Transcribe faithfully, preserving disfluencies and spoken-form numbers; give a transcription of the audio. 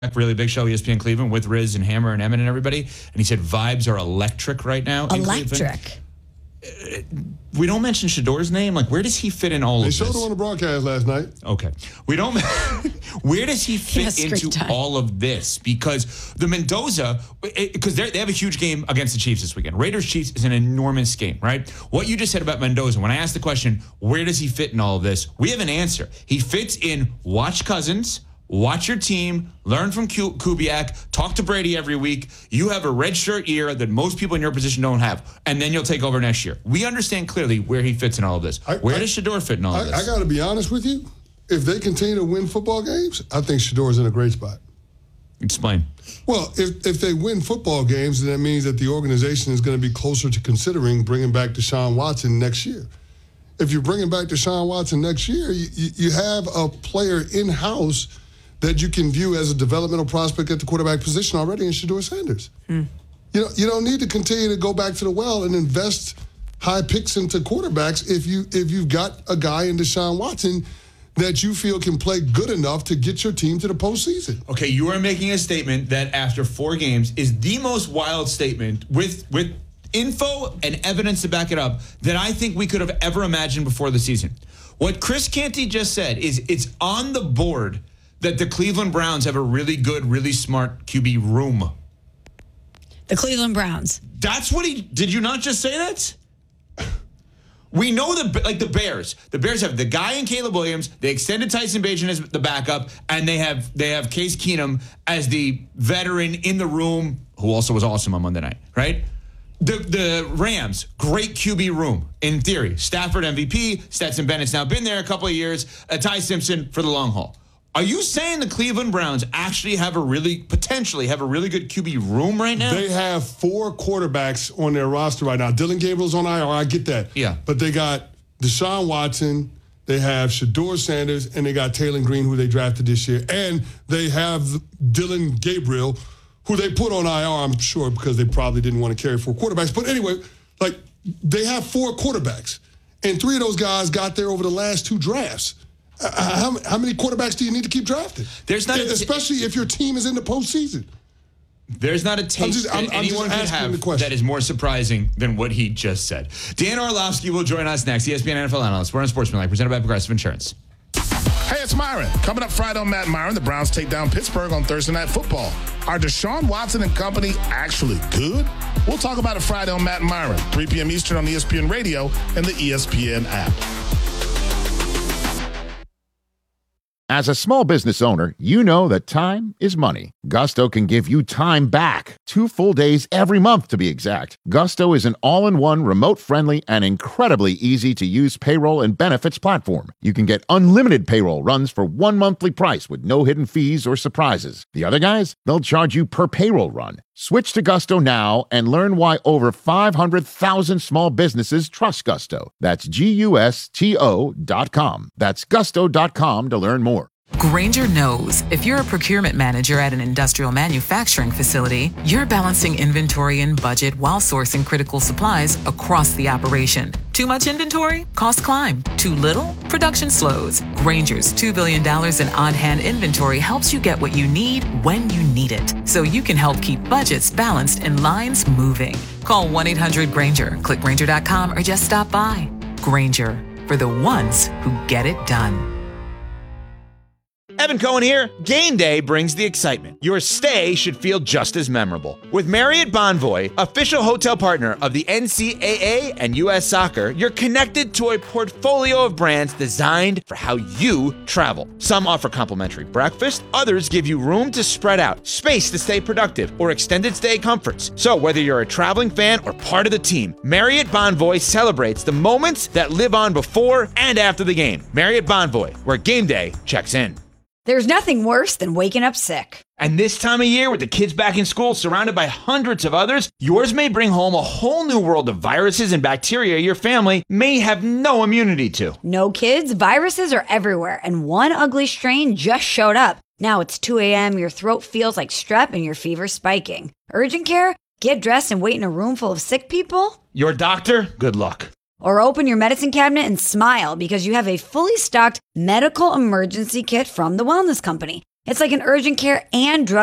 really big show, E S P N Cleveland, with Riz and Hammer and Emmett and everybody. And he said vibes are electric right now. Electric. We don't mention Shador's name. Like, where does he fit in all they of this? They showed him on the broadcast last night. Okay. We don't. Where does he fit he into time. all of this? Because the Mendoza, because they have a huge game against the Chiefs this weekend. Raiders Chiefs is an enormous game, right? What you just said about Mendoza, when I asked the question, where does he fit in all of this? We have an answer. He fits in watch Cousins, watch your team, learn from Kubiak, talk to Brady every week. You have a redshirt year that most people in your position don't have, and then you'll take over next year. We understand clearly where he fits in all of this. I, where I, does Shador fit in all I, of this? I got to be honest with you. If they continue to win football games, I think Shador's in a great spot. Explain. Well, if, if they win football games, then that means that the organization is going to be closer to considering bringing back Deshaun Watson next year. If you're bringing back Deshaun Watson next year, you, you, you have a player in-house that you can view as a developmental prospect at the quarterback position already in Shador Sanders. Hmm. You know, you don't need to continue to go back to the well and invest high picks into quarterbacks if you if you've got a guy in Deshaun Watson that you feel can play good enough to get your team to the postseason. Okay, you are making a statement that after four games is the most wild statement with with info and evidence to back it up that I think we could have ever imagined before the season. What Chris Canty just said is it's on the board that the Cleveland Browns have a really good, really smart Q B room. The Cleveland Browns. That's what he... Did you not just say that? We know the like the Bears. The Bears have the guy in Caleb Williams. They extended Tyson Bagent as the backup, and they have they have Case Keenum as the veteran in the room, who also was awesome on Monday night, right? The the Rams, great Q B room, in theory. Stafford M V P. Stetson Bennett's now been there a couple of years. Uh, Ty Simpson for the long haul. Are you saying the Cleveland Browns actually have a really, potentially have a really good Q B room right now? They have four quarterbacks on their roster right now. Dylan Gabriel's on I R, I get that. Yeah. But they got Deshaun Watson, they have Shador Sanders, and they got Taylor Green, who they drafted this year. And they have Dylan Gabriel, who they put on I R, I'm sure, because they probably didn't want to carry four quarterbacks. But anyway, like, they have four quarterbacks. And three of those guys got there over the last two drafts. Uh, how, how many quarterbacks do you need to keep drafting? There's not, especially if your team is in the postseason. There's not a take just, I'm, that anyone I'm could have that is more surprising than what he just said. Dan Orlovsky will join us next. E S P N N F L analyst. We're on Sportsmanlike, presented by Progressive Insurance. Hey, it's Myron. Coming up Friday on Matt and Myron, the Browns take down Pittsburgh on Thursday Night Football. Are Deshaun Watson and company actually good? We'll talk about it Friday on Matt and Myron, three p.m. Eastern on E S P N Radio and the E S P N app. As a small business owner, you know that time is money. Gusto can give you time back. Two full days every month, to be exact. Gusto is an all-in-one, remote-friendly, and incredibly easy-to-use payroll and benefits platform. You can get unlimited payroll runs for one monthly price with no hidden fees or surprises. The other guys, they'll charge you per payroll run. Switch to Gusto now and learn why over five hundred thousand small businesses trust Gusto. That's G U S T O dot com. That's gusto dot com to learn more. Grainger knows if you're a procurement manager at an industrial manufacturing facility, you're balancing inventory and budget while sourcing critical supplies across the operation. Too much inventory? Costs climb. Too little? Production slows. Grainger's two billion dollars in on-hand inventory helps you get what you need when you need it, so you can help keep budgets balanced and lines moving. Call one eight hundred Grainger, click Grainger dot com, or just stop by. Grainger, for the ones who get it done. Evan Cohen here. Game day brings the excitement. Your stay should feel just as memorable. With Marriott Bonvoy, official hotel partner of the N C double A and U S Soccer, you're connected to a portfolio of brands designed for how you travel. Some offer complimentary breakfast, others give you room to spread out, space to stay productive, or extended stay comforts. So whether you're a traveling fan or part of the team, Marriott Bonvoy celebrates the moments that live on before and after the game. Marriott Bonvoy, where game day checks in. There's nothing worse than waking up sick. And this time of year, with the kids back in school, surrounded by hundreds of others, yours may bring home a whole new world of viruses and bacteria your family may have no immunity to. No, kids, viruses are everywhere, and one ugly strain just showed up. Now it's two a.m., your throat feels like strep, and your fever's spiking. Urgent care? Get dressed and wait in a room full of sick people? Your doctor? Good luck. Or open your medicine cabinet and smile because you have a fully stocked medical emergency kit from the Wellness Company. It's like an urgent care and drug